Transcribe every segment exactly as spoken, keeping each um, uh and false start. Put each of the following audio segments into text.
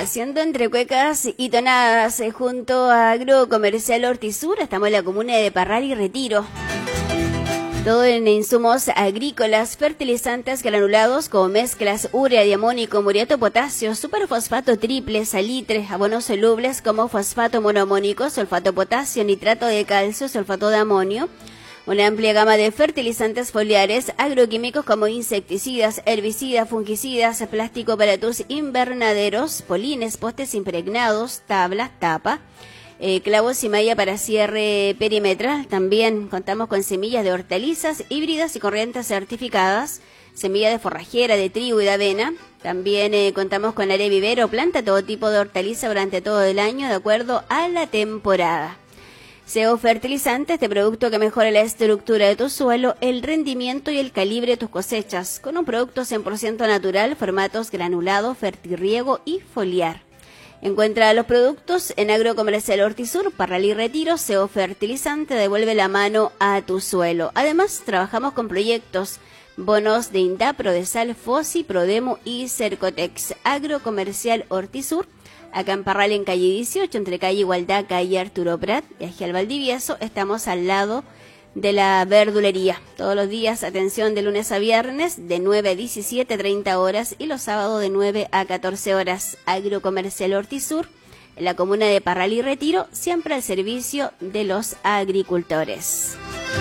Haciendo entre cuecas y tonadas eh, junto a Agrocomercial Hortisur, estamos en la comuna de Parral y Retiro. Todo en insumos agrícolas, fertilizantes granulados como mezclas urea, diamónico, muriato, potasio, superfosfato triple, salitre, abonos solubles como fosfato monoamónico, sulfato potasio, nitrato de calcio, sulfato de amonio. Una amplia gama de fertilizantes foliares, agroquímicos como insecticidas, herbicidas, fungicidas, plástico para tus invernaderos, polines, postes impregnados, tablas, tapa, eh, clavos y malla para cierre perimetral. También contamos con semillas de hortalizas híbridas y corrientes certificadas, semilla de forrajera, de trigo y de avena. También eh, contamos con área vivero, planta todo tipo de hortaliza durante todo el año de acuerdo a la temporada. S E O Fertilizante, este producto que mejora la estructura de tu suelo, el rendimiento y el calibre de tus cosechas, con un producto cien por ciento natural, formatos granulado, fertirriego y foliar. Encuentra los productos en Agrocomercial Hortisur, Parral y Retiro. S E O Fertilizante devuelve la mano a tu suelo. Además, trabajamos con proyectos, bonos de INDAP, Prodesal, FOSI, Prodemo y Cercotex. Agrocomercial Hortisur, acá en Parral, en calle dieciocho, entre calle Igualdad, calle Arturo Prat y Agial Valdivieso. Estamos al lado de la verdulería. Todos los días, atención, de lunes a viernes, de nueve a diecisiete, treinta horas, y los sábados de nueve a catorce horas. Agrocomercial Hortisur, en la comuna de Parral y Retiro, siempre al servicio de los agricultores.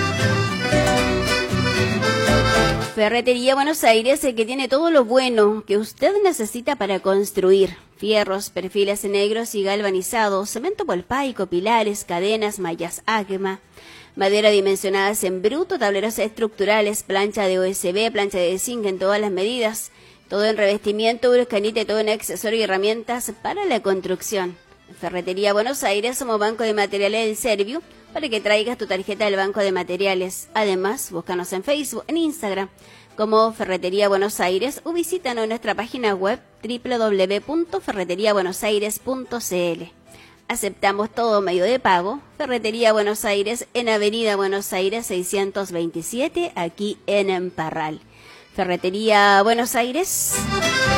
Ferretería Buenos Aires, el que tiene todo lo bueno que usted necesita para construir: fierros, perfiles negros y galvanizados, cemento polpaico, pilares, cadenas, mallas AGMA, madera dimensionadas en bruto, tableros estructurales, plancha de O S B, plancha de zinc en todas las medidas, todo en revestimiento, bruscanite, todo en accesorios y herramientas para la construcción. Ferretería Buenos Aires, somos Banco de Materiales del Serviu, para que traigas tu tarjeta del Banco de Materiales. Además, búscanos en Facebook, en Instagram, como Ferretería Buenos Aires, o visítanos en nuestra página web doble u doble u doble u punto ferretería buenos aires punto c l. Aceptamos todo medio de pago. Ferretería Buenos Aires, en Avenida Buenos Aires seiscientos veintisiete, aquí en Parral. Ferretería Buenos Aires.